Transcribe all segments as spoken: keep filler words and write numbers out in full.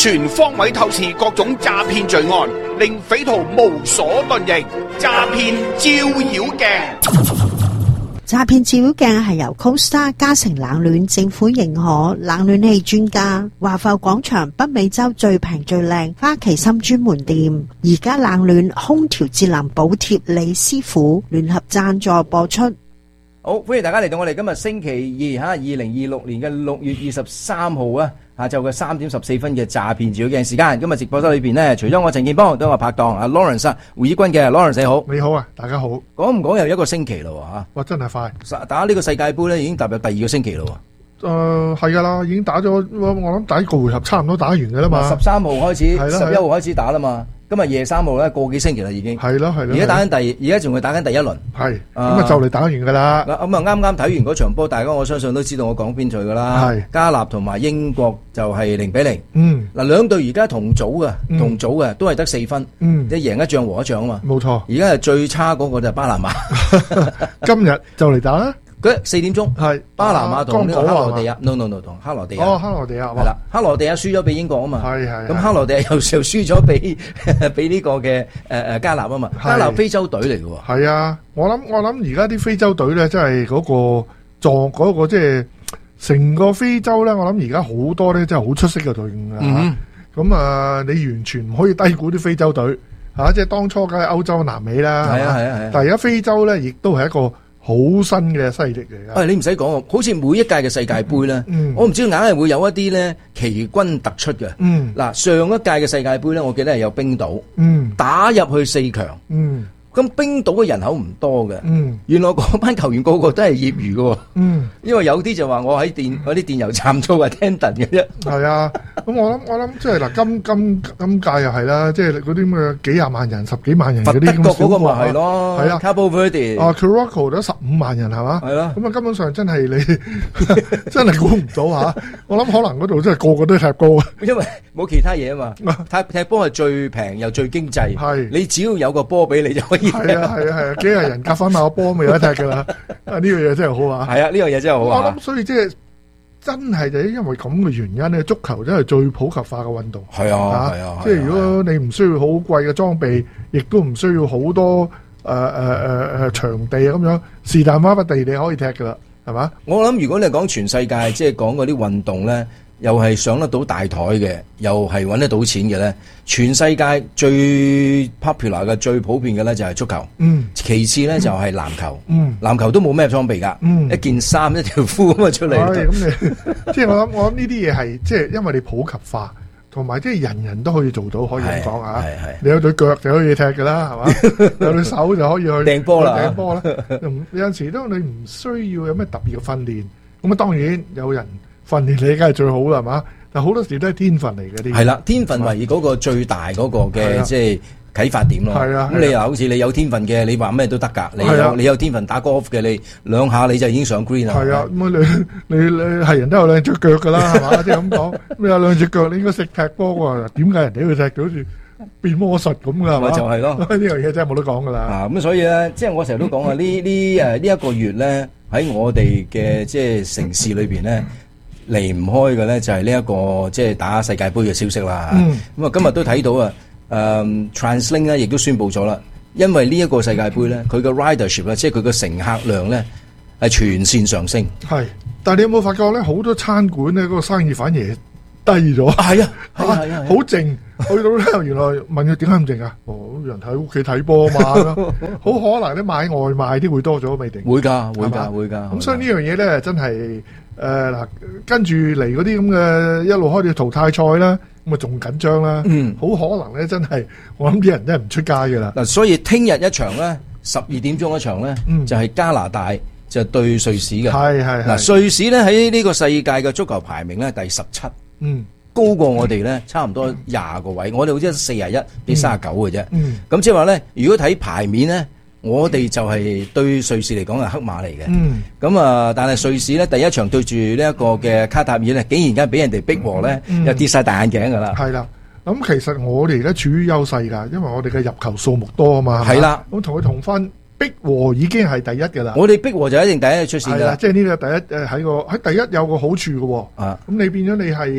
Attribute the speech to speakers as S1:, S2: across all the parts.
S1: 全方位透視各種詐騙罪案，令匪徒無所遁形。詐騙照妖鏡。
S2: 詐騙照妖鏡係由 Costa 嘉誠冷暖政府認可冷暖氣專家華埠廣場北美洲最平最靚花旗參專門店，而家冷暖空調節能補貼李師傅聯合贊助播出。
S3: 好，歡迎大家嚟到我哋今日星期二吓，二零二六年嘅六月二十三號啊，下晝嘅三點十四分嘅詐騙照妖鏡時間。今日直播室裏邊呢，除咗我陳建邦，都有我拍檔阿 Lawrence 啊，胡以軍嘅 Lawrence 你好，
S4: 你好啊，大家好。
S3: 講唔講又一個星期咯吓？
S4: 哇，真係快！
S3: 打呢個世界盃咧，已經踏入第二個星期咯。
S4: 誒、呃，係噶啦，已經打咗，我諗第一個回合差唔多打完噶啦嘛。
S3: 十三號開始，
S4: 十
S3: 一號開始打啦嘛。今日夜三號咧，個幾星期啦已經。
S4: 係咯係咯。
S3: 而家打緊第，而家仲係打緊第一輪。
S4: 係，咁啊就嚟打完噶啦。
S3: 咁啊啱啱睇完嗰場波，大家我相信都知道我講邊隊噶啦。係。加納同埋英國就係零比零。嗯。嗱，兩隊而家同組嘅，嗯、同組嘅都係得四分。嗯。即係贏一仗和一仗啊嘛。冇錯。而家係最差嗰個就係巴拿馬。
S4: 今日就嚟打啦。
S3: 佢四點鐘係巴拿馬同呢個克羅地亞 ，no no no 同克羅地亞。哦，
S4: 克羅地亞係
S3: 啦，克羅地亞輸咗俾英國啊嘛。係係。咁克羅地亞又又輸咗俾俾呢個嘅誒誒加納啊嘛。加納非洲隊嚟嘅喎。係啊，我諗我諗而家啲非洲隊咧，真係嗰個狀嗰、嗰個即係成個非洲咧，我諗而家好多咧真係好出色嘅隊伍啊。咁、嗯、啊，你完全唔可以低估啲非洲隊嚇、啊，即係當初梗係歐洲、南美啦。係啊係啊係啊。但係而家非洲咧，亦都係一個好新嘅勢力嚟噶，誒，你唔使講，好似每一屆嘅世界盃咧，嗯、我唔知硬係會有一啲咧奇軍突出嘅。嗱、嗯，上一屆嘅世界盃咧，我記得係有冰島，嗯、打入去四強。嗯咁冰島嘅人口唔多嘅，嗯、原來嗰班球員個個都係業餘嘅，嗯、因為有啲就話我喺電嗰啲電油站做 attendant 嘅啫。係啊，咁我諗我諗即係嗱，今今今屆又係啦，即係嗰啲咁嘅幾廿萬人、十幾萬人嗰啲咁小國咪係咯，係啊 Cabo Verde 啊 Curacao 都十五萬人係嘛，係咯，咁啊根本上真係你真係估唔到嚇，我諗可能嗰度真係個個都踢波啊，因為冇其他嘢啊嘛，踢踢波係最平又最經濟，係你只要有個波俾你就可以。係啊係啊係啊，幾廿人夾翻埋個波未有得踢噶啦！啊呢樣嘢真係好啊！係啊，呢樣嘢真係好啊！我諗所以即係真係就因為咁嘅原因咧，足球真係最普及化嘅運動。係啊係啊，即係如果你唔需要好貴嘅裝備，亦都唔需要好多誒誒誒誒場地咁樣，是但花塊地你可以踢噶啦，係嘛？我諗如果你講全世界即係講嗰啲運動咧。又係上得到大台嘅，又係揾得到錢嘅咧。全世界最 popular 嘅、最普遍嘅咧就係足球。嗯，其次咧就係籃球。嗯，籃球都冇咩裝備㗎。嗯，一件衫一條褲咁啊出嚟。係咁你，即係我諗，我諗呢啲嘢係即係因為你普及化，同埋即係人人都可以做到，可以咁講啊。係係。你有對腳就可以踢㗎啦，係嘛？有對手就可以去掟波啦。掟波啦。有陣時都你唔需要有咩特別嘅訓練，咁啊當然有人。訓練你梗係最好啦，係嘛？但好多時都係天分嚟嘅啲。係啦，天分為嗰個最大嗰個嘅即係啟發點咯。係啊，咁你又好似你有天分嘅，你話咩都得㗎。你有你有天分打 golf 嘅，你兩下你就已經上 green 啦。係啊，咁啊你你你係人都有兩隻腳㗎啦，係嘛？即係咁講，你有兩隻腳，你應該識踢波喎。點解人哋會踢到好似變魔術咁㗎？係嘛？就係咯，呢樣嘢真係冇得講㗎啦。啊，咁所以咧，即係我成日都講啊，呢呢誒呢一個月咧，喺我哋嘅即係城市裏邊咧。離唔開嘅咧就係呢一個即係打世界盃嘅消息啦。咁啊、嗯、今日都睇到啊，誒、嗯、Translink 咧亦都宣布咗啦，因為呢一個世界盃咧，佢嘅 ridership 咧，即係佢嘅乘客量咧係全線上升。係，但係你有冇發覺咧？好多餐館咧嗰個生意反而低咗。係啊，係啊，係啊，好靜。去到咧，原來問佢點解咁靜啊？哦，人喺屋企睇波嘛，好可能咧買外賣啲會多咗未定。會㗎，會㗎，會㗎。咁所以呢樣嘢咧，真係。誒嗱、呃，跟住嚟嗰啲咁嘅一路開始淘汰賽啦，咁啊仲緊張啦，嗯，好可能咧真係，我諗啲人真係唔出街㗎啦。嗱，所以聽日一場咧，十二點鐘一場咧，嗯、就係加拿大就對瑞士嘅，係係嗱，瑞士咧喺呢個世界嘅足球排名咧第十七，嗯，高過我哋咧差唔多廿個位，我哋好似四十一比三十九嘅啫，嗯，咁即係話咧，如果睇牌面咧。我哋就係對瑞士嚟講係黑馬嚟嘅，咁、嗯、啊，但係瑞士咧第一場對住呢一個嘅卡塔爾咧，竟然間俾人哋逼和咧，嗯、又跌晒大眼鏡噶啦。係啦，咁其實我哋而家處於優勢噶，因為我哋嘅入球數目多啊嘛。係啦，咁同佢同分逼和已經係第一噶啦。我哋逼和就一定第一出線噶啦。即係呢個第一誒喺個喺第一有個好處噶。啊，咁你變咗你係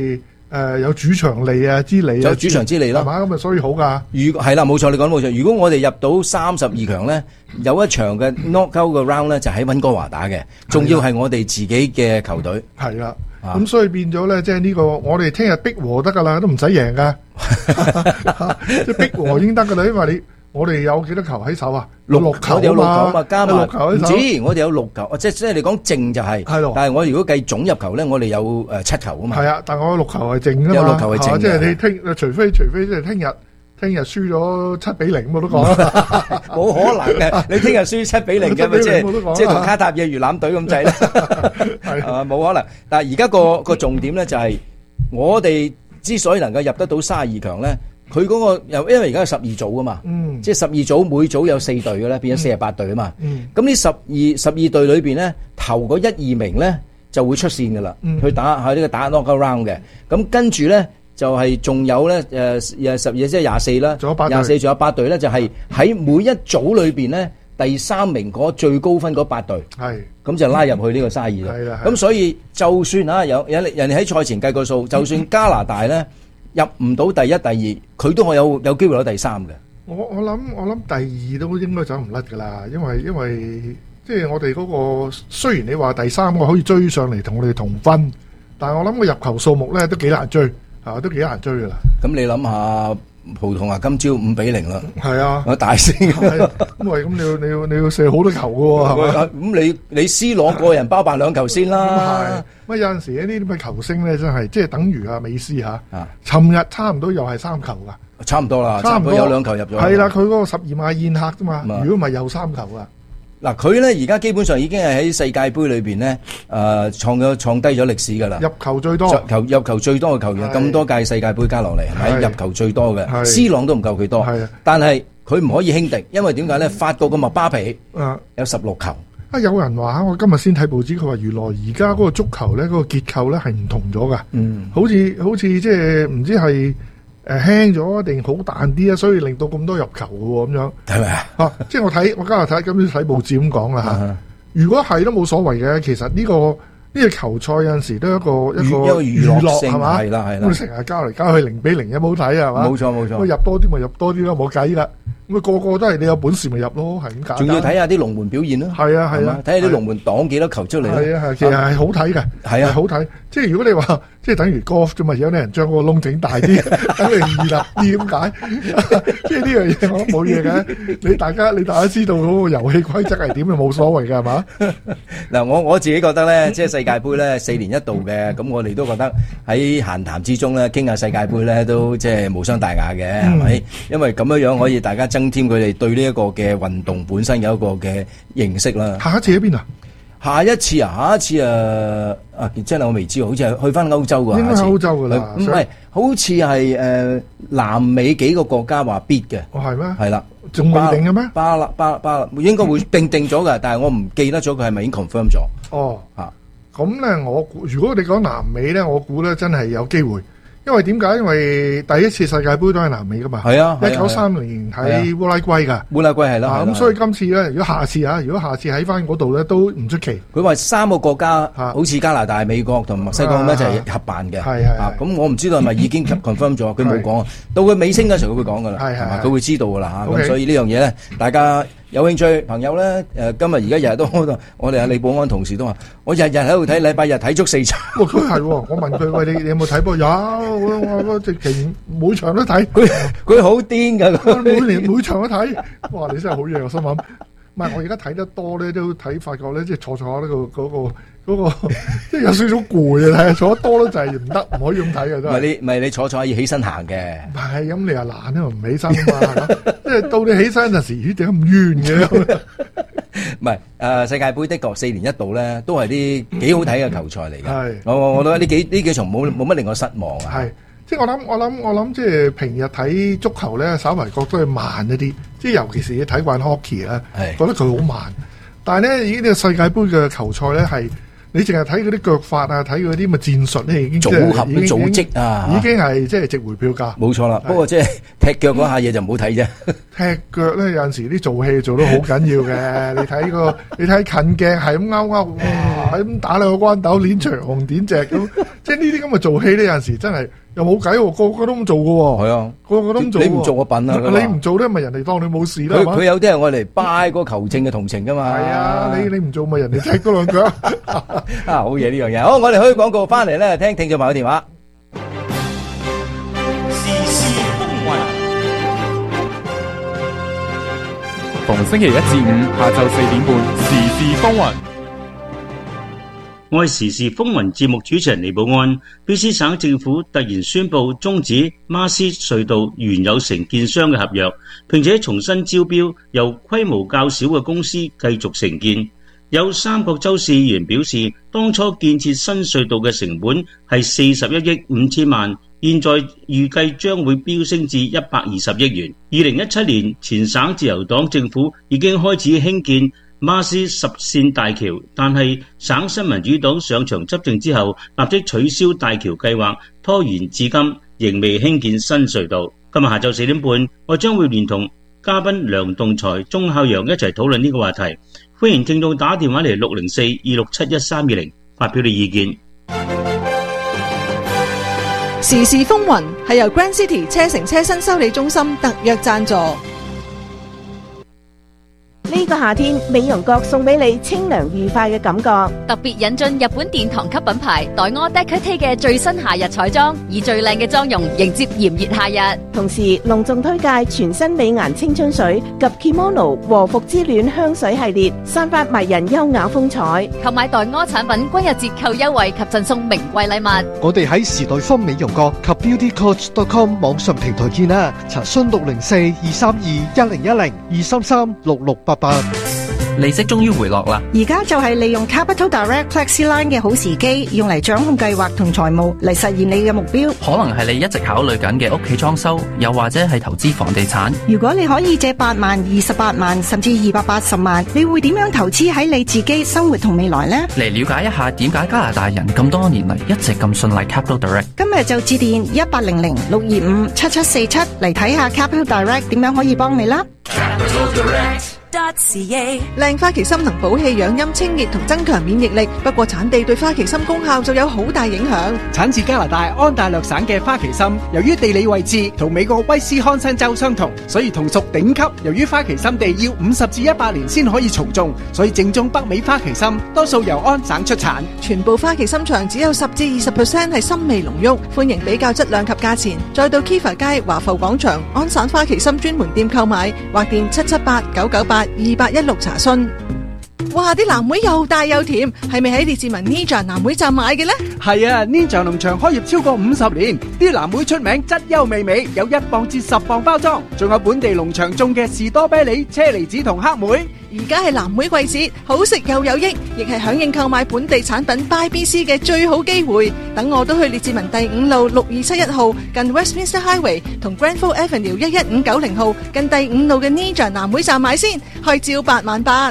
S4: 誒有主場利啊之利啊，
S3: 有主場之利咯，
S4: 係嘛？咁啊，所以好㗎。
S3: 如係啦，冇錯，你講得冇錯。如果我哋入到三十二強咧，有一場嘅 knockout 嘅 round 咧，就喺溫哥華打嘅，仲要係我哋自己嘅球隊。
S4: 係啦，咁所以變咗咧，即係呢個我哋聽日逼和得㗎啦，都唔使贏㗎，即係逼和已經得㗎啦，因為你。我哋有幾多球喺手啊？
S3: 六
S4: 六球
S3: 有六球啊嘛，加埋
S4: 六球喺手。
S3: 唔止，我哋有六球，即係即係你講淨就係。係咯。但係我如果計總入球咧，我哋有誒七球啊嘛。係
S4: 啊，但係我六球係淨㗎嘛。
S3: 有六球係淨。
S4: 即係你聽，除非除非即係聽日，聽日輸咗七比零，冇得講。
S3: 冇可能嘅，你聽日輸七比零嘅咪即係即係同卡塔爾魚腩隊咁滯啦。係嘛，冇可能。但係而家個個重點咧就係，我哋之所以能夠入得到三十二強咧。佢嗰個又因為而家有十二組噶嘛，嗯、即係十二組每組有四隊嘅咧，變咗四十八隊啊嘛。咁呢十二十二隊裏邊咧，頭嗰一二名咧就會出線噶啦，嗯、去打喺呢個打 knockout round 嘅。咁跟住咧就係、是、仲有咧誒誒十二即係廿四啦，廿四仲有八隊咧，就係、是、喺每一組裏邊咧第三名嗰最高分嗰八隊，係咁就拉入去呢個三十二啦。咁所以就算啊有有人哋喺賽前計個數，就算加拿大咧。入唔到第一、第二，佢都可有有機會攞第三嘅。
S4: 我我諗我諗第二都應該走唔甩噶啦，因為因為即係我哋嗰個雖然你話第三個可以追上嚟同我哋同分，但係我諗個入球數目咧都幾難追，啊都幾難追噶啦。
S3: 咁你諗下葡萄牙今朝五比零啦，係啊，我大勝。
S4: 咁喂，咁你要你要你要射好多球噶喎，係嘛？
S3: 咁你你 C 朗個人包辦兩球先啦。
S4: 乜有陣時呢啲咁嘅球星咧，真係即係等於阿美斯嚇，尋日差唔多又係三球噶，
S3: 差唔多啦，差唔多有兩球入咗。
S4: 係啦，佢嗰個十二碼宴客啫嘛，如果唔係又三球噶。
S3: 嗱，佢咧而家基本上已經係喺世界盃裏邊咧，誒創咗創低咗歷史噶啦，
S4: 入球最多，
S3: 球入球最多嘅球員，咁多屆世界盃加落嚟，係咪入球最多嘅？C 朗都唔夠佢多，但係佢唔可以輕敵，因為點解咧？法國嘅麥巴比有十六球。
S4: 啊！有人話我今日先睇報紙，佢話原來而家嗰個足球咧，嗰個結構咧係唔同咗噶。嗯，好似好似即係唔知係誒輕咗定好彈啲啊，所以令到咁多入球嘅喎，咁樣係咪啊？啊！即係我睇我今日睇今朝睇報紙咁講啦嚇。如果係都冇所謂嘅，其實呢個呢個球賽有陣時都一個一個娛樂係嘛？係啦係啦。咁成日交嚟交去零比零有冇睇係嘛？冇錯冇錯。咁入多啲咪入多啲咯，冇計啦。咁啊個個都係你有本事咪入咯，係咁簡單。仲
S3: 要睇下啲龍門表現咯。
S4: 係啊係啊，
S3: 睇下啲龍門擋幾多球出嚟。
S4: 係啊係，其實係好睇嘅。係啊，好睇。即係如果你話即係等於 golf 啫嘛，有啲人將個窿整大啲，等你易立啲咁解。即係呢樣嘢我諗冇嘢嘅。你大家你大家知道嗰個遊戲規則係點就冇所謂㗎係嘛？
S3: 嗱我我自己覺得咧，即係世界盃咧四年一度嘅，咁我哋都覺得喺閒談之中咧傾下世界盃咧都即係無傷大雅嘅，係咪？因為咁樣樣可以大家增添佢哋對呢一個嘅運動本身有一個嘅認識啦。
S4: 下一次喺邊啊？
S3: 下一次啊，下一次啊，啊，真係我未知喎，好似係去翻歐洲㗎。
S4: 應該係歐洲㗎啦。
S3: 唔係，好似係誒南美幾個國家話必嘅。
S4: 哦，係咩？
S3: 係啦，
S4: 仲未定嘅咩？
S3: 巴拉巴巴應該會定定咗㗎，但係我唔記得咗佢係咪已經 confirm 咗。
S4: 哦，嚇，咁咧我估，如果你講南美咧，我估咧真係有機會。因為點解？因為第一次世界盃都係南美噶嘛。係啊，一九三零年喺烏拉圭噶。烏拉圭係啦。咁所以今次咧，如果下次啊，如果下次喺翻嗰度咧，都唔出奇。
S3: 佢話三個國家，好似加拿大、美國同墨西哥咁一齊合辦嘅。係係。咁我唔知道係咪已經 confirm 咗？佢冇講。到佢尾聲嗰時，佢會講噶啦。係係。佢會知道噶啦嚇。咁所以呢樣嘢咧，大家有興趣朋友咧，誒今日而家日日都我哋阿李保安同事都話，我日日喺度睇，禮拜日睇足四場。
S4: 哇！佢係喎，我問佢喂，你你有冇睇波？有，我我我直情每場都睇。
S3: 佢佢好癲㗎，
S4: 每年每場都睇。哇！你真係好嘢，我心諗。唔係我而家睇得多咧，都睇發覺咧，即係坐坐下呢個嗰個。嗰個即係有少少攰啊！睇坐得多咧就係唔得，唔可以咁睇嘅真係。唔係你唔係你坐坐下要起身行嘅。唔係咁你又懶啊，唔起身啊嘛。即係到你起身嗰陣時，咦點解咁冤嘅？唔係誒世界盃的確四年一度咧，都係啲幾好睇嘅球賽嚟嘅。係我我覺得呢幾呢幾場冇冇乜令我失望啊。係即係我諗我諗我諗即係平日睇足球咧，稍為覺得佢慢一啲。即係尤其是你睇慣 hockey 咧，覺得佢好慢。但係咧，已經呢個世界盃嘅球賽咧係。 你淨係睇嗰啲腳法啊，睇嗰啲咪戰術咧，已經
S3: 組合嘅組織啊，
S4: 已經係即係值回票價。
S3: 冇錯啦，不過即係踢腳嗰下嘢就唔好睇啫。
S4: 踢腳咧有陣時啲做戲做得好緊要嘅，你睇個你睇近鏡係咁勾勾，哇，係咁打兩個關斗，練長紅點隻咁，即係呢啲咁嘅做戲咧，有陣時真係又冇計喎，個個都咁做嘅喎。係啊，個個都咁做。你唔做我笨啊！你唔做咧，咪人哋當你冇事啦。佢佢有啲係我嚟拜嗰個球證嘅同情噶嘛。係啊，你你唔做咪人哋踢多兩腳。啊，好嘢呢樣嘢。好，我哋可以廣告翻嚟咧，聽聽眾朋友電話。
S5: 時事風雲，逢星期一至五下晝四點半，時事風雲。
S6: 我係時事風雲節目主持人李寶安。卑詩省政府突然宣布終止馬斯隧道原有承建商嘅合約，並且重新招標由規模較小嘅公司繼續承建。有三角洲市議員表示，當初建設新隧道嘅成本係四十一億五千萬，現在預計將會飆升至一百二十億元。二零一七年，前省自由黨政府已經開始興建馬斯十線大橋，但係省新民主黨上場執政之後，立即取消大橋計劃，拖延至今，仍未興建新隧道。今日下晝四點半，我將會連同嘉賓梁棟才、鐘孝陽一齊討論呢個話題。歡迎聽眾打電話嚟六零四二六七一三二零發表你意見。
S7: 時事風雲係由 Grand City 車城車身修理中心特約贊助。
S8: 呢個夏天，美容閣送俾你清涼愉快嘅感覺。
S9: 特別引進日本殿堂級品牌黛柯 Decote 嘅最新夏日彩妝，以最靚嘅妝容迎接炎熱夏日。
S8: 同時隆重推介全新美顏青春水及 Kimono 和服之戀香水系列，散發迷人優雅風采。
S9: 購買黛柯產品均有折扣優惠及贈送名貴禮物。
S10: 我哋喺時代坊美容閣及 beauty coach dot com 網上平台見啦，查詢六零四二三二一零一零二三三六六八八。
S11: 利息終於回落啦！
S12: 而家就係利用 Capital Direct FlexiLine 嘅好時機，用嚟掌控計劃同財務嚟實現你嘅目標。
S11: 可能係你一直考慮緊嘅屋企裝修，又或者係投資房地產。
S12: 如果你可以借八萬、二十八萬，甚至二百八十萬，你會點樣投資喺你自己生活同未來呢？
S11: 嚟了解一下點解加拿大人咁多年嚟一直咁信賴 Capital Direct。
S12: 今日就致電一八零零六二五七七四七嚟睇下 Capital Direct 點樣可以幫你啦。
S7: 靚花旗參能補氣養陰清熱同增強免疫力，不過產地對花旗參功效就有好大影響。
S13: 產自加拿大安大略省嘅花旗參，由於地理位置同美國威斯康辛州相同，所以同屬頂級。由於花旗參地要五十至一百年先可以重種，所以正宗北美花旗參多數由安省出產。
S7: 全部花旗參場只有十至二十 percent 係參味濃郁，歡迎比較質量及價錢。再到 Kiva 街華埠廣場安省花旗參專門店購買，或電七七八九九八二八一六查詢。哇！啲藍莓又大又甜，係咪喺列治文 Ninja 藍莓站買嘅呢？
S13: 係啊 ，Ninja 農場開業超過五十年，啲藍莓出名質優味美，有一磅至十磅包裝，仲有本地農場種嘅士多啤梨、車厘子同黑莓。
S7: 而家係藍莓季節，好食又有益，亦係響應購買本地產品 Buy B C 嘅最好機會。等我都去列治文第五路六二七一號近 Westminster Highway 同 Granville Avenue 一一五九零號近第五路嘅 Ninja 藍莓站買先，開照八萬八。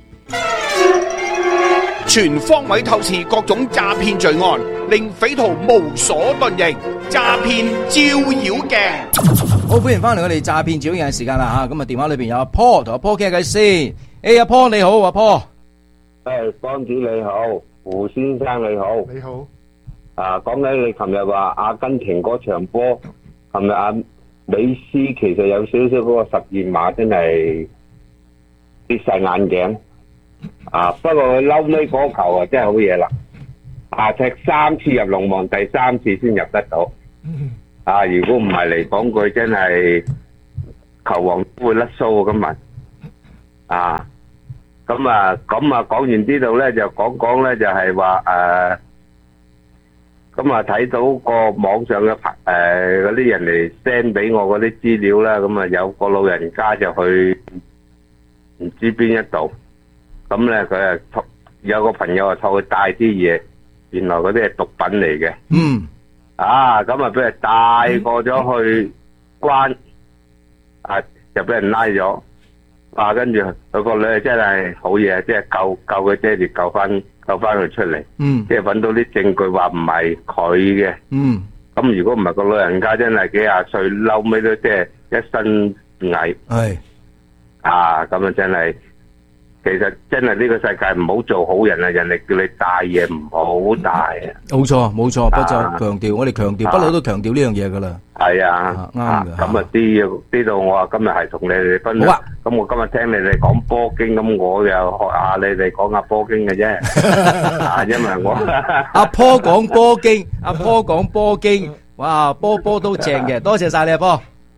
S1: 全方位透視各種詐騙罪案，令匪徒無所遁形。詐騙照妖鏡，
S3: 好，歡迎翻嚟我哋詐騙照妖鏡嘅時間啦吓，咁啊電話裏邊有阿 Paul 同阿 Paul 傾下偈先。誒，阿 Paul 你好，阿 Paul。
S14: 誒，幫主你好，胡先生你好。
S4: 你好。
S14: 啊，講緊你琴日話阿根廷嗰場波，琴日阿美斯其實有少少嗰個十二碼真係跌晒眼鏡。啊！不過佢嬲尾嗰球啊，真係好嘢啦！啊，踢三次入龍門，第三次先入得到。啊，如果唔係嚟講，佢真係球王都會甩鬚啊！今日啊，咁啊，咁啊，講完呢度咧，就講講咧，就係話誒，咁啊，睇到個網上嘅排誒嗰啲人嚟 send 俾我嗰啲資料啦，咁啊，有個老人家就去唔知邊一度。咁咧，佢啊，有個朋友啊，託佢帶啲嘢，原來嗰啲係毒品嚟嘅。
S3: 嗯。
S14: 啊，咁啊，俾人帶過咗去關，啊，就俾人拉咗。啊，跟住佢個女真係好嘢，即係救救佢爹哋，救翻救翻佢出嚟，
S3: 嗯，
S14: 即係揾到啲證據話唔係佢嘅，
S3: 嗯，
S14: 咁如果唔係個老人家真係幾廿歲，嬲尾都即係一身蟻，
S3: 係
S14: 啊，咁啊真係。其實真係呢個世界唔好做好人啊！人哋叫你帶嘢唔好帶啊！
S3: 冇錯冇錯，不就強調，我哋強調，不嬲都強調呢樣嘢噶啦。
S14: 係啊，啱嘅。咁啊啲呢度我話今日係同你哋分享。好啊。咁我今日聽你哋講波經，咁我又學下你哋講下波經嘅啫。啊，因為我
S3: 阿坡講波經，阿坡講波經，哇，波波都正嘅，多謝晒你阿坡。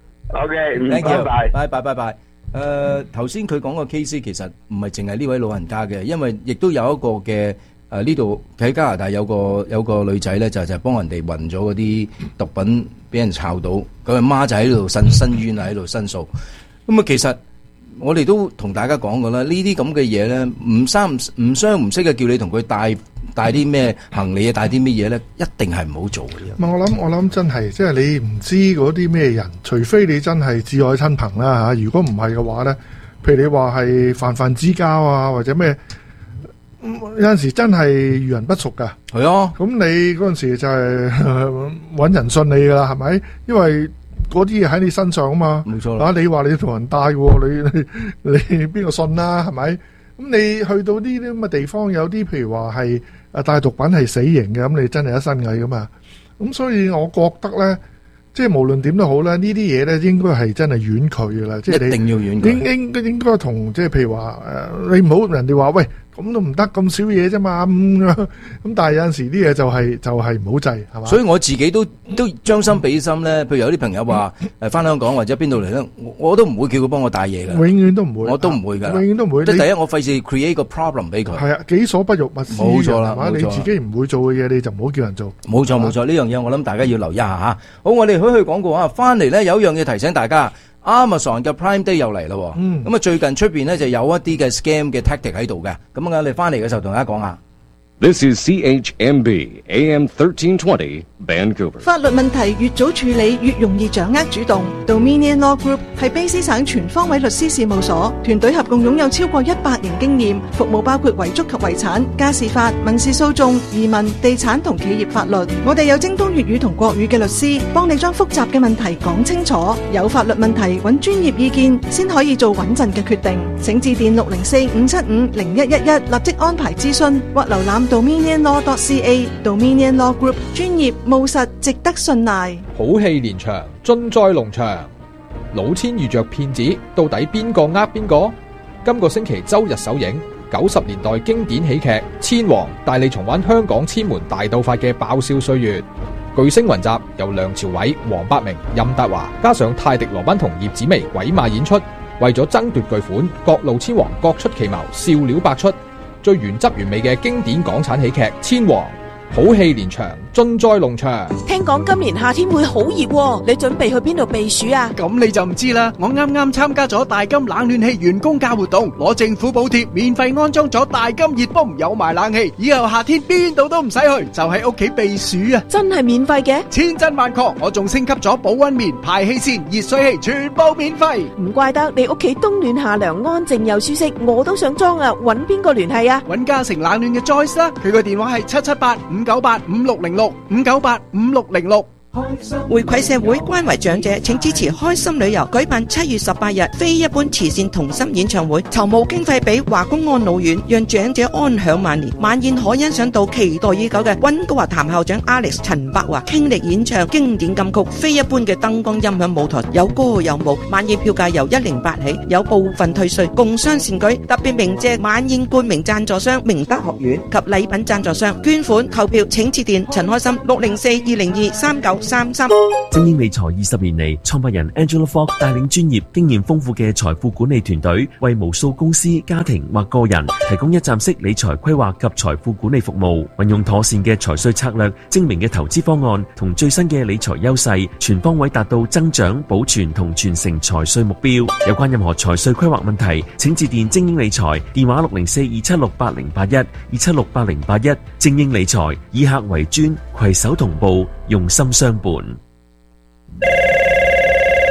S14: OK，
S3: thank you，
S14: 拜
S3: 拜拜拜拜。誒頭先佢講個 case 其實唔係淨係呢位老人家嘅，因為亦都有一個嘅誒呢度喺加拿大有個有個女仔咧，就就係幫人哋運咗嗰啲毒品俾人抄到，咁阿媽就喺度申申冤啊，喺度申訴。咁啊，其實我哋都同大家講過啦，呢啲咁嘅嘢咧，唔三唔相唔識嘅，叫你同佢帶帶啲咩行李啊，帶啲咩嘢咧，一定係唔好做嘅。
S4: 唔係我諗，我諗真係，即係你唔知嗰啲咩人，除非你真係至愛親朋啦嚇。如果唔係嘅話咧，譬如你話係泛泛之交啊，或者咩，有陣時真係遇人不淑噶。
S3: 係啊，咁
S4: 你嗰陣時就係揾人信你噶啦，係咪？因為嗰啲嘢喺你身上啊嘛。
S3: 冇錯
S4: 啦。啊，你話你同人帶喎，你你你邊個信啦？係咪？咁你去到呢啲咁嘅地方，有啲譬如話係誒帶毒品係死刑嘅，咁你真係一身蟻噶嘛。咁所以我覺得咧，即係無論點都好咧，呢啲嘢咧應該係真係遠距噶啦。即係你
S3: 一定要遠距。
S4: 應應該應該同即係譬如話誒，你唔好人哋話喂，咁都唔得，咁少嘢啫嘛，咁咁但係有陣時啲嘢就係就係唔好制，係嘛？
S3: 所以我自己都都將心比心咧。譬如有啲朋友話誒翻香港或者邊度嚟咧，我都唔會叫佢幫我帶嘢㗎。
S4: 永遠都唔會，
S3: 我都唔會㗎。
S4: 永遠都唔會。
S3: 即係第一，我費事 create 個 problem 俾佢。
S4: 係啊，己所不欲，勿施。
S3: 冇錯啦，冇錯。
S4: 你自己唔會做嘅嘢，你就唔好叫人做。
S3: 冇錯冇錯，呢樣嘢我諗大家要留意一下嚇。好，我哋去去廣告啊，翻嚟咧有一樣嘢提醒大家。Amazon 嘅 Prime Day 又嚟啦，咁啊、嗯、最近出邊咧就有一啲嘅 scam 嘅 tactic 喺度嘅，咁啊我哋翻嚟嘅時候同大家講下。
S15: This is C H M B A M thirteen twenty Vancouver。
S7: 法律問題越早處理越容易掌握主動。Dominion Law Group 係卑詩省全方位律師事務所，團隊合共擁有超過一百年經驗，服務包括遺囑及遺產、家事法、民事訴訟、移民、地產同企業法律。我哋有精通粵語同國語嘅律師，幫你將複雜嘅問題講清楚。有法律問題揾專業意見先可以做穩陣嘅決定。請致電六零四五七五零一一一，立即安排諮詢或瀏覽Dominion Law dot C A。 Dominion Law Group 專業務實，值得信賴。
S16: 好戲連場，盡在龍場。老千遇着騙子，到底邊個呃邊個？今個星期周日首映九十年代經典喜劇《千王》，帶你重溫香港千門大鬥法嘅爆笑歲月。巨星雲集，由梁朝偉、黃百鳴、任達華加上泰迪羅賓同葉子楣鬼馬演出，為咗爭奪巨款，各路千王各出奇謀，笑料百出。最原汁原味嘅經典港產喜劇《千王》，好戲連場，盡在龍場。
S8: 聽講今年夏天會好熱喎，你準備去邊度避暑啊？
S13: 咁你就唔知啦。我啱啱參加咗大金冷暖氣員工價活動，攞政府補貼，免費安裝咗大金熱泵，有埋冷氣，以後夏天邊度都唔使去，就喺屋企避暑啊！
S8: 真係免費嘅？
S13: 千真萬確，我仲升級咗保溫棉、排氣扇、熱水器，全部免費。
S8: 唔怪得你屋企冬暖夏涼，安靜又舒適，我都想裝啊！搵邊個聯繫啊？
S13: 搵嘉誠冷暖嘅 Joyce 啦，佢個電話係七七八五九八五六零六五九八五六零六。
S17: 回饋社會，關懷長者，請支持開心旅遊舉辦七月十八日非一般慈善同心演唱會，籌募經費俾華工安老院，讓長者安享晚年。晚宴可欣賞到期待已久嘅溫哥華譚校長 Alex 陳柏華傾力演唱經典金曲，非一般嘅燈光音響舞台，有歌有舞。晚宴票價由一零八起，有部分退稅，共襄善舉。特別鳴謝晚宴冠名贊助商明德學院及禮品贊助商。捐款購票請致電陳開心六零四二零二三九三三。
S18: 精英理財二十年嚟，創辦人 Angela Fogg 帶領專業、經驗豐富嘅財富管理團隊，為無數公司、家庭或個人提供一站式理財規劃及財富管理服務。運用妥善嘅財稅策略、精明嘅投資方案同最新嘅理財優勢，全方位達到增長、保存同傳承財稅目標。有關任何財稅規劃問題，請致電精英理財電話六零四二七六八零八一二七六八零八一。精英理財以客為尊，攜手同步，用心相伴。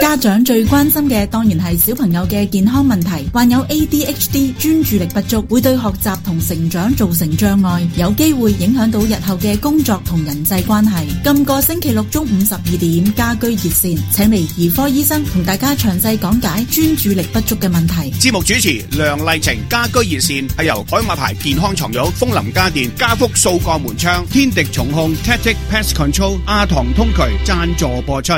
S19: 家長最關心嘅當然係小朋友嘅健康問題，患有 A D H D 專注力不足，會對學習同成長造成障礙，有機會影響到日後嘅工作同人際關係。今個星期六中午十二點，家居熱線請嚟兒科醫生同大家詳細講解專注力不足嘅問題。
S1: 節目主持梁麗晴，家居熱線係由海馬牌健康床褥、風林家電、家福掃鋼門窗、天敵重控、Tactic Pest Control、阿唐通渠贊助播出。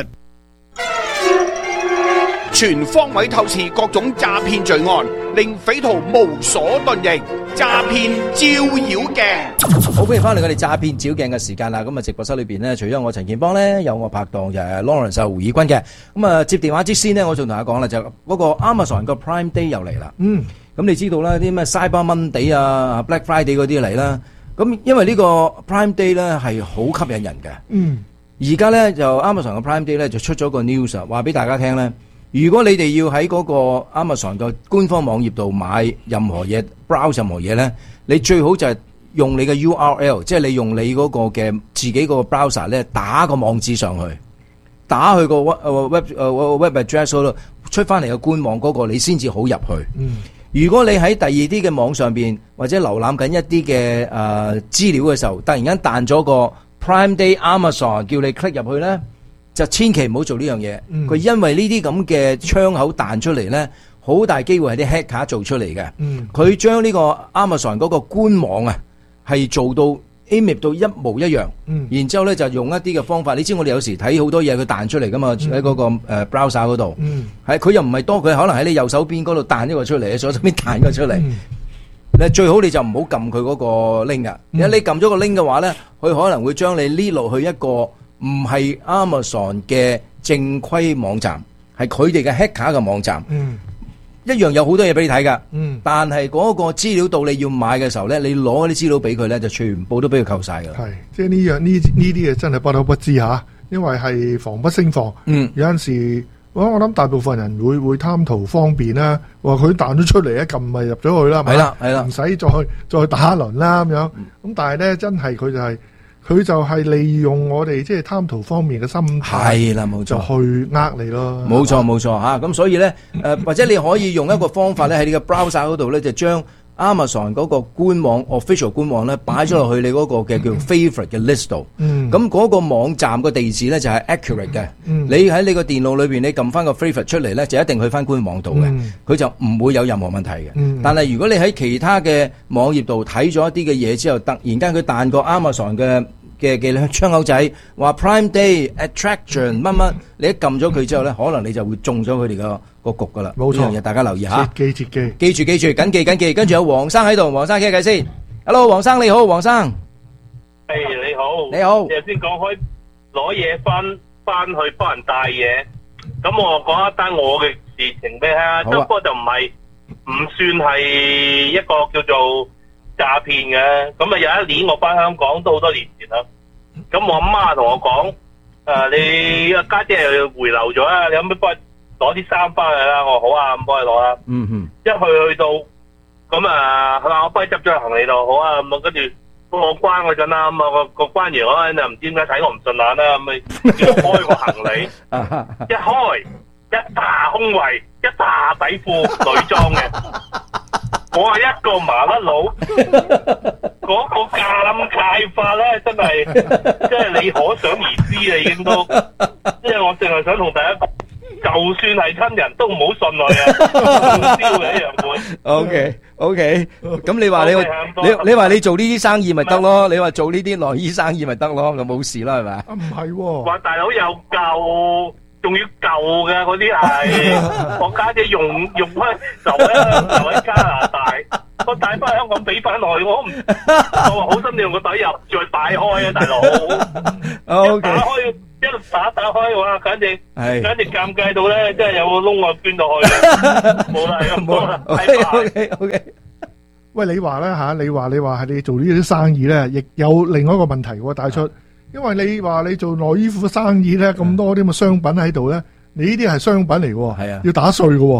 S1: 全方位透視各種詐騙罪案，令匪徒無所遁形。詐騙照妖鏡，
S3: 好歡迎翻嚟我哋詐騙照鏡嘅時間啦！咁啊，直播室裏邊呢，除咗我陳健邦呢，有我拍檔就係 Lawrence 胡以軍嘅。咁啊，接電話之先呢，我仲同大家講啦，就嗰個 Amazon 個 Prime Day 又嚟啦。嗯，咁你知道啦，啲咩 Cyber Monday 啊、Black Friday 嗰啲嚟啦。咁因為呢個 Prime Day 咧係好吸引人嘅。嗯，而家咧就 Amazon 嘅 Prime Day 咧就出咗個 news 話俾大家聽咧。如果你哋要喺嗰個 Amazon 嘅官方網頁度買任何嘢 browse 任何嘢咧，你最好就係用你嘅 U R L， 即係你用你嗰個嘅自己個 browser 咧打個網址上去，打去個 web web web address 度出翻嚟嘅官網嗰個，你先至好入去。嗯，如果你喺第二啲嘅網上邊或者瀏覽緊一啲嘅誒資料嘅時候，突然間彈咗個 Prime Day Amazon 叫你 click 入去咧，就千祈唔好做呢樣嘢。佢、嗯、因為呢啲咁嘅窗口彈出嚟咧，好大機會係啲 hacker 做出嚟嘅。佢將呢個 Amazon 嗰個官網啊，係做到 image 到一模一樣。嗯、然之後咧就用一啲嘅方法，你知我哋有時睇好多嘢佢彈出嚟噶嘛，喺嗰、嗯、個誒 browser 嗰度。係佢、嗯、又唔係多，佢可能喺你右手邊嗰度彈一個出嚟，喺左手邊彈一個出嚟。嗯你最好你就唔好撳佢嗰個 link 噶，因為你撳咗個 link 嘅話咧，佢可能會將你 lead 落去一個唔係 Amazon 嘅正規網站，係佢哋嘅 hacker 嘅網站。嗯，一樣有好多嘢俾你睇噶。嗯，但係嗰個資料到你要買嘅時候咧，你攞啲資料俾佢咧，就全部都俾佢扣晒噶。係，即係呢樣呢呢啲嘢真係不得不知吓，因為係防不勝防。嗯，有陣時。我我諗大部分人會會貪圖方便啦，話佢彈咗出嚟一撳咪入咗去啦，係啦係啦，唔使再再打一輪啦咁樣。咁、嗯、但係咧真係佢就係、是、佢就係利用我哋即係貪圖方便嘅心態，係啦冇錯，就去呃你咯。冇錯冇錯吓，咁所以咧誒、呃、或者你可以用一個方法咧喺你嘅 browser 嗰度咧就將 Amazon 嗰個官網 official 官網咧擺咗落去你嗰個嘅叫 favorite 嘅 list 度。嗯，咁嗰個網站個地址咧就係 accurate 嘅。嗯，你喺你個電腦裏邊你撳翻個 favorite 出嚟咧就一定去翻官網度嘅。嗯，佢就唔會有任何問題嘅。嗯，但係如果你喺其他嘅網頁度睇咗一啲嘅嘢之後，突然間佢彈個 Amazon 嘅嘅嘅窗口仔話 Prime Day Attraction 乜乜，你一撳咗佢之後咧，可能你就會中咗佢哋個個局噶啦。冇錯，呢樣嘢大家留意下。記住記，記住記住，緊記緊記。跟住有黃生喺度，黃生傾下偈先。Hello， 黃生你好，黃生。誒
S20: 你好，
S3: 你好。
S20: 你頭先講開攞嘢翻翻去幫人帶嘢，咁我講一單我嘅事情俾你聽。不過就唔係唔算係一個叫做詐騙嘅。咁啊有一年我翻香港都好多年前啦。咁我阿媽同我講，誒你阿家姐又回流咗啊，你可唔可以幫攞啲衫翻去啦？我話好啊，咁幫你攞啦。嗯哼。一去去到，咁啊佢話我幫你執咗行李度，好啊。咁啊跟住幫我關嗰陣啦，咁啊個個關員嗰陣就唔知點解睇我唔順眼啦，咁咪叫我開個行李，一開一打胸圍，一打底褲女裝嘅。我係一個麻甩佬，嗰個價冧界法咧，真係，即係你可想而知啊！已經都，即係我淨係想同大家講，就算係親人都唔好信佢啊，燒嘅一樣會。O K O K，咁你話你你你話你做呢啲生意咪得咯？你話做呢啲內衣生意咪得咯？就冇事啦，係咪啊？唔係喎，話大佬有夠。仲要舊嘅嗰啲係，我家姐用用翻就喺就喺加拿大，我帶翻香港俾翻落去，我唔，我話好心你用個底入再擺開啊，大佬，一打開一路打打開，哇，簡直簡直尷尬到咧，真係有個窿我捐到去，冇啦冇啦，O K O K。喂，你話咧吓，你話你話係你做呢啲生意咧，亦有另外一個問題喎，帶出。因為你話你做內衣褲生意咧，咁多啲咁嘅商品喺度咧，你呢啲係商品嚟嘅，係啊，要打稅嘅。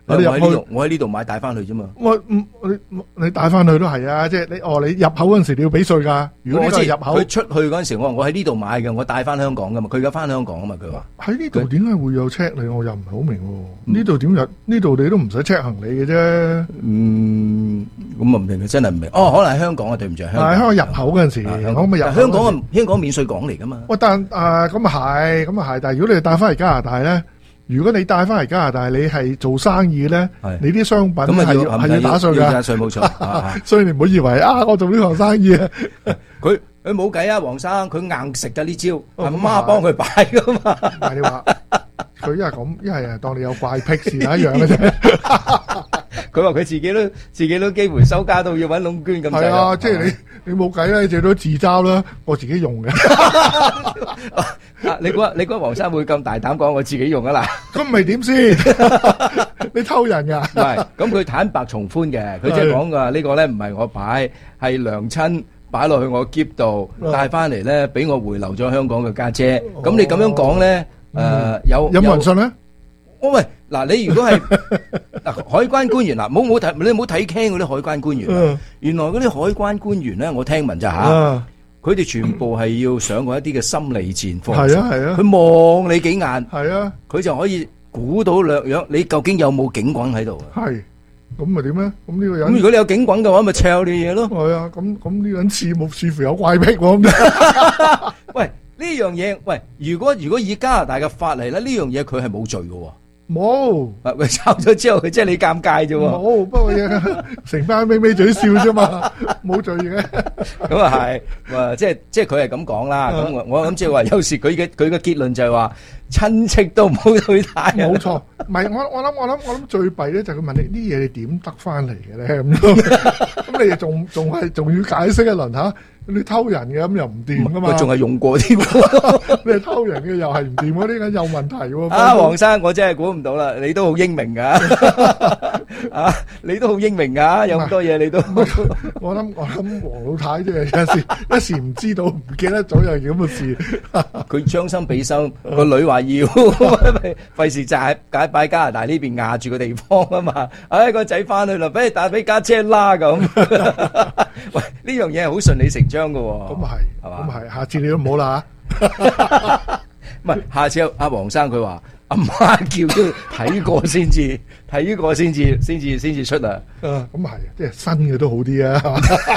S3: 我喺呢
S4: 入去
S3: 度，我喺呢度買帶翻去啫嘛。
S4: 我唔你你帶翻去都係啊，即係你哦，你入口嗰陣時你要俾稅㗎。如果呢個係入口，
S3: 佢出去嗰陣時，我話我喺呢度買嘅，我帶翻香港㗎嘛。佢而家翻香港啊嘛，佢話
S4: 喺呢度點解會有 check 你？我又唔係好明喎。呢度點入？呢度你都唔使 check 行李嘅啫。
S3: 嗯，咁啊唔明，真係唔明。哦，可能係香港啊，對唔住，香港。
S4: 係香港入口嗰陣時，我咪入。
S3: 香港啊，香港免稅港嚟㗎嘛。
S4: 喂，但誒咁啊係，咁啊係，但係如果你帶翻嚟加拿大咧？如果你帶翻嚟加拿大，你係做生意咧，你啲商品係要係要打稅㗎，
S3: 要打稅冇錯。
S4: 所以你唔好以為啊，我做呢行生意啊，
S3: 佢佢冇計啊，黃生佢硬食㗎呢招，阿媽幫佢擺㗎嘛。
S4: 但係你話佢一係咁，一係當你有怪癖是一樣嘅啫。
S3: 佢話佢自己都自己都幾乎收家到要揾窿捐咁滯。
S4: 係啊，即係你你冇計啦，你最多自嘲啦，我自己用嘅。
S3: 啊！你估你估黃生會咁大膽講我自己用啊嗱？
S4: 咁咪點先？你偷人㗎？
S3: 唔係，咁佢坦白從寬嘅，佢即係講㗎呢個咧唔係我擺，係娘親擺落去我篋度帶翻嚟咧，俾我回流咗香港嘅家姐。咁你咁樣講咧，誒有
S4: 有冇人信咧？
S3: 我喂嗱，你如果係嗱海關官員嗱，冇冇睇你冇睇輕嗰啲海關官員，原來嗰啲海關官員咧，我聽聞咋嚇？佢哋全部係要上過一啲嘅心理戰課，
S4: 係啊係啊，
S3: 佢望你幾眼，
S4: 係啊，
S3: 佢就可以估到兩樣，你究竟有冇警棍喺度啊？
S4: 係，咁咪點咧？咁呢個人，
S3: 咁如果你有警棍嘅話，咪抄你嘢咯。
S4: 係啊，咁咁呢個人似冇似乎有怪癖喎。
S3: 喂，呢樣嘢，喂，如果如果以加拿大嘅法例咧，呢樣嘢佢係冇罪嘅喎。
S4: 冇，
S3: 喂抄咗之後，佢即係你尷尬啫喎。
S4: 冇，不過嘢成班咪咪嘴笑啫嘛，冇罪嘅。
S3: 咁啊係，哇！即係即係佢係咁講啦。咁我我諗即係話，有時佢嘅佢嘅結論就係話，親戚都唔好去睇。
S4: 冇錯，唔係我我諗我諗我諗最弊咧就係佢問你啲嘢你點得翻嚟嘅咧咁樣，咁你又仲仲係仲要解釋一輪嚇。你偷人嘅咁又唔掂噶嘛？
S3: 佢仲係用過添，
S4: 你係偷人嘅又係唔掂，嗰啲咁有問題喎。
S3: 啊，黃生，我真係估唔到啦，你都好英明噶，啊，你都好英明噶，有咁多嘢你都。
S4: 我諗我諗黃老太啫，有時一時唔知道唔記得咗有咁嘅事。
S3: 佢將心比心，個女話要，費事就係解擺加拿大呢邊壓住個地方啊嘛。唉，個仔翻去啦，俾你打俾家姐啦咁。喂，呢樣嘢係好順理成章噶，
S4: 咁啊係，
S3: 係嘛？
S4: 咁係，下次你都唔好啦。
S3: 唔係，下次阿黃生佢話阿媽叫都睇過先至，睇過先至，先至先至出啊。
S4: 啊，咁係，即係新嘅都好啲啊。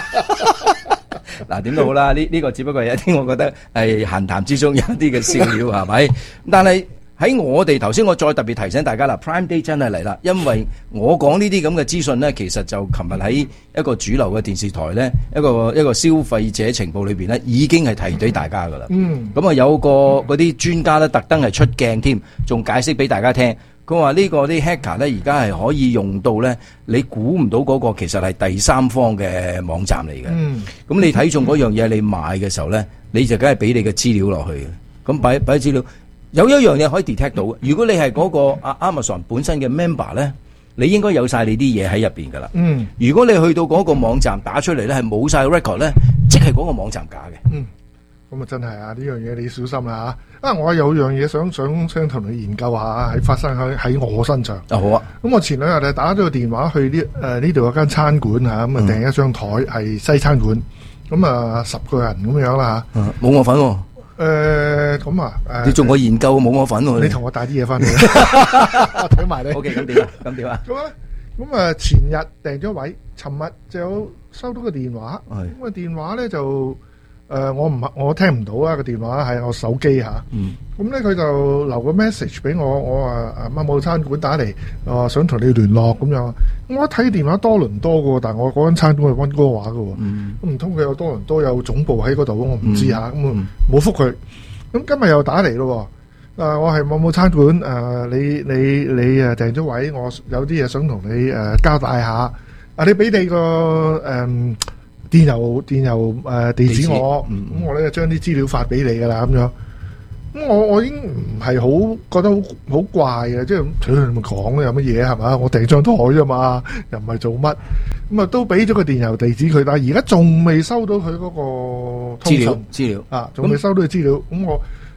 S3: 嗱，點都好啦，呢呢個只不過係一啲我覺得係閒談之中有一啲嘅笑料，係咪？但係喺我哋頭先，我再特別提醒大家啦 ，Prime Day 真係嚟啦，因為我講呢啲咁嘅資訊呢，其實就琴日喺一個主流嘅電視台呢，一個一個消費者情報裏邊呢，已經係提俾大家噶啦。嗯，咁啊有個嗰啲專家呢，特登係出鏡添，仲解釋俾大家聽。佢話呢個啲 hacker 呢，而家係可以用到呢，你估唔到嗰個其實係第三方嘅網站嚟嘅。嗯，咁你睇中嗰樣嘢，你買嘅時候呢，你就梗係俾你嘅資料落去嘅。咁擺擺資料。有一樣嘢可以 detect 到嘅，如果你係嗰個阿 Amazon 本身嘅 member 咧，你應該有晒你啲嘢喺入邊噶啦。嗯，如果你去到嗰個網站打出嚟咧，係冇晒 record 咧，即係嗰個網站假嘅。
S4: 嗯，咁啊真係啊，呢樣嘢你要小心啦吓。啊，我有樣嘢想想想同你研究下，係發生喺喺我身上。
S3: 啊好啊。咁
S4: 我前兩日咧打咗個電話去呢誒呢度有間餐館吓，咁啊訂一張台係西餐館，咁啊十個人咁樣啦吓。
S3: 冇我份喎。
S4: 誒，咁啊，誒，
S3: 你做我研究冇我份喎，
S4: 你同我帶啲嘢翻嚟，我請埋你。
S3: O K，咁點啊？咁點啊？
S4: 咁啊，咁啊，前日訂咗位，尋日就有收到個電話，咁個電話咧就誒，我唔我聽唔到啊，個電話係我手機吓，咁咧佢就留個 message 俾我，我話啊某某餐館打嚟，啊想同你聯絡咁樣。我一睇電話多倫多嘅，但係我嗰間餐館係溫哥華嘅，咁唔通佢有多倫多有總部喺嗰度？我唔知吓，咁啊冇覆佢。咁今日又打嚟咯，誒我係某某餐館，誒你你你誒訂咗位，我有啲嘢想同你誒交代下。啊你俾你個誒電郵電郵誒地址我，咁我咧就將啲資料發俾你噶啦咁樣。咁我我已經唔係好覺得好好怪嘅，即係除咗你咪講有乜嘢係嘛？我訂張台啫嘛，又唔係做乜，咁啊都俾咗個電郵地址佢，但係而家仲未收到佢嗰個通訊
S3: 資料資料
S4: 啊，仲未收到佢資料。咁我